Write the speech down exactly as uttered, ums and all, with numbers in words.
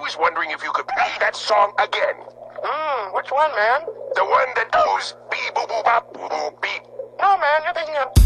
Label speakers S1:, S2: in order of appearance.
S1: was wondering if you could play that song again.
S2: Hmm, which one, man?
S1: The one that goes beep boop boop bop boop boop beep.
S2: No, man, you're thinking of...